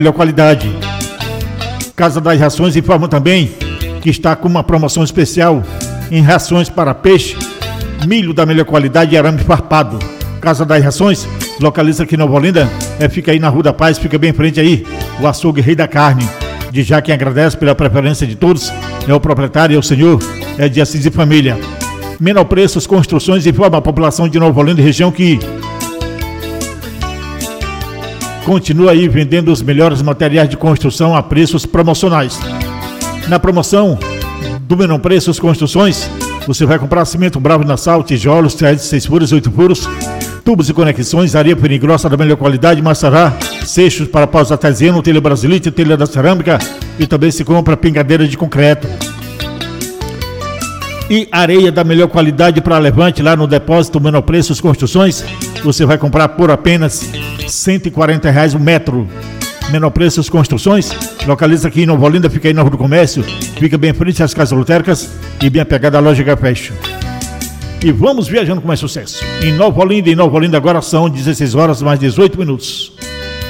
melhor qualidade. Casa das Rações informa também que está com uma promoção especial em rações para peixe, milho da melhor qualidade e arame farpado. Casa das Rações, localiza aqui em Nova Olinda, fica aí na Rua da Paz, fica bem em frente aí, o açougue Rei da Carne. De já quem agradece pela preferência de todos, é o proprietário, é o senhor, é de Assis e Família. Menor Preços Construções informa a população de Nova Olinda e região que continua aí vendendo os melhores materiais de construção a preços promocionais. Na promoção do Menor Preços Construções, você vai comprar cimento Bravo Nassau, tijolos, 6 furos, 8 furos, tubos e conexões, areia grossa da melhor qualidade, maçará, seixos para paus artesiano, telha brasilite, telha da cerâmica e também se compra pingadeira de concreto. E areia da melhor qualidade para levante lá no depósito Menor Preços Construções, você vai comprar por apenas R$140 o metro. Menor Preços Construções, localiza aqui em Nova Olinda, fica aí na Rua do Comércio, fica bem em frente às casas lotéricas e bem apegada à loja Fashion. E vamos viajando com mais sucesso. Em Nova Olinda agora são 16 horas mais 18 minutos.